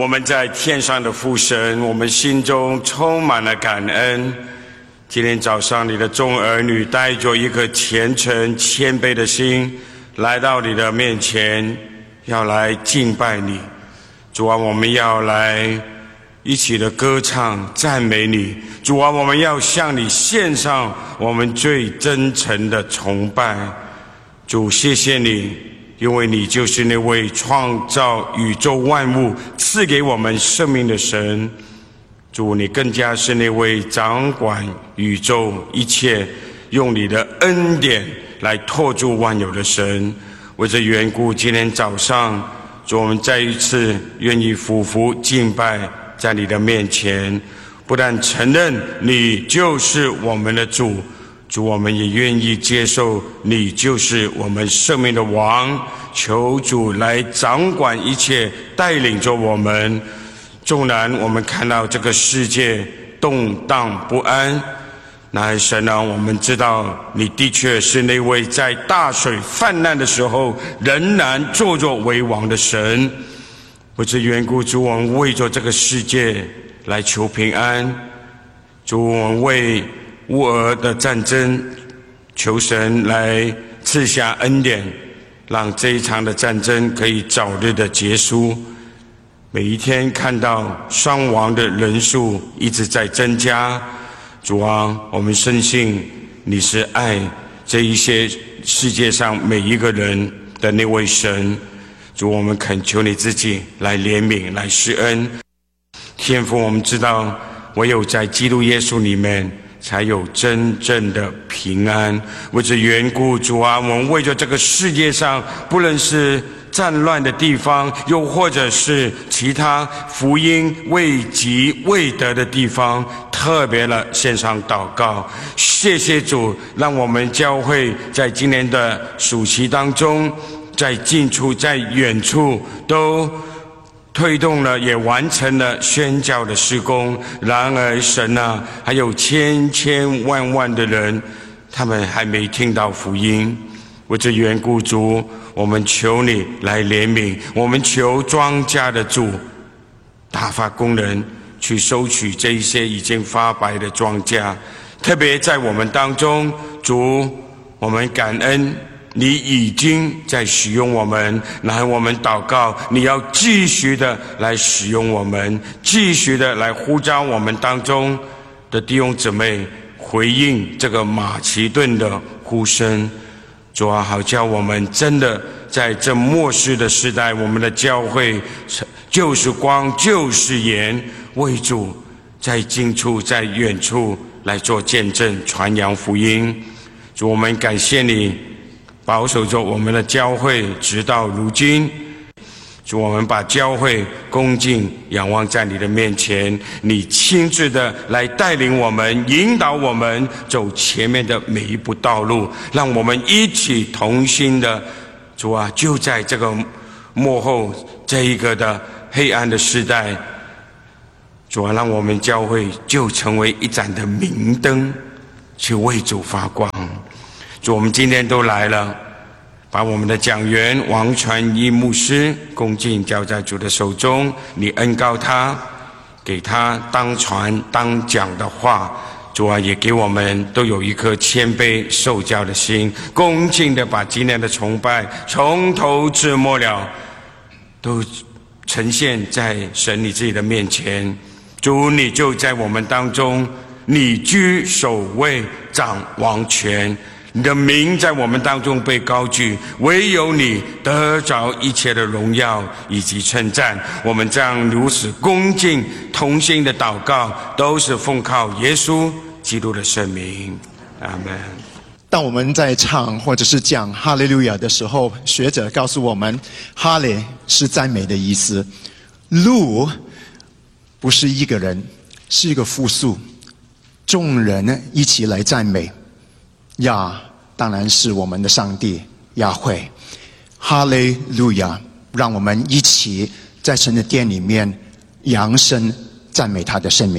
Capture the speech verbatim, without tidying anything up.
我们在天上的父神，我们心中充满了感恩。今天早上，你的众儿女带着一颗虔诚谦卑的心，来到你的面前，要来敬拜你。主啊，我们要来一起的歌唱赞美你。主啊，我们要向你献上我们最真诚的崇拜。主，谢谢你，因为你就是那位创造宇宙万物赐给我们生命的神。主，你更加是那位掌管宇宙一切，用你的恩典来托住万有的神。为这缘故，今天早上，主，我们再一次愿意俯伏敬拜在你的面前，不但承认你就是我们的主，主，我们也愿意接受你就是我们生命的王。求主来掌管一切，带领着我们。纵然我们看到这个世界动荡不安，那神啊，我们知道你的确是那位在大水泛滥的时候仍然坐着为王的神。为这缘故，主，我们为着这个世界来求平安。主，我们为乌俄的战争求神来赐下恩典，让这一场的战争可以早日的结束。每一天看到伤亡的人数一直在增加，主啊，我们深信你是爱这一些世界上每一个人的那位神。主，我们恳求你自己来怜悯，来施恩。天父，我们知道唯有在基督耶稣里面才有真正的平安。为这缘故，主啊，我们为着这个世界上不论是战乱的地方，又或者是其他福音未及未得的地方，特别的献上祷告。谢谢主，让我们教会在今年的暑期当中，在近处在远处都推动了，也完成了宣教的事工。然而神啊，还有千千万万的人，他们还没听到福音。为这缘故，主，我们求你来怜悯，我们求庄稼的主打发工人去收取这一些已经发白的庄稼。特别在我们当中，主，我们感恩你已经在使用我们，然后我们祷告你要继续的来使用我们，继续的来呼召我们当中的弟兄姊妹回应这个马其顿的呼声。主啊，好叫我们真的在这末世的时代，我们的教会就是光就是盐，为主在近处在远处来做见证，传扬福音。主，我们感谢你保守着我们的教会直到如今。主，我们把教会恭敬仰望在你的面前，你亲自的来带领我们，引导我们走前面的每一步道路，让我们一起同心的，主啊，就在这个末后这一个的黑暗的时代，主啊，让我们教会就成为一盏的明灯，去为主发光。主，我们今天都来了，把我们的讲员王传一牧师恭敬交在主的手中，你恩膏他，给他当传当讲的话。主啊，也给我们都有一颗谦卑受教的心，恭敬的把今天的崇拜从头至末了都呈现在神你自己的面前。主，你就在我们当中，你居首位，掌王权，你的名在我们当中被高举，唯有你得着一切的荣耀以及称赞。我们这样如此恭敬同心的祷告，都是奉靠耶稣基督的圣名，阿们。 当我们在唱或者是讲哈利路亚的时候，学者告诉我们，哈利是赞美的意思，路不是一个人，是一个复数，众人一起来赞美。亚当然是我们的上帝亚惠，哈利路亚，让我们一起在神的殿里面扬声赞美他的圣名。